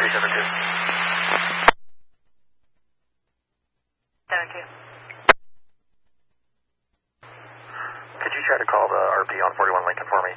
Could you try to call the RP on 41 Lincoln for me?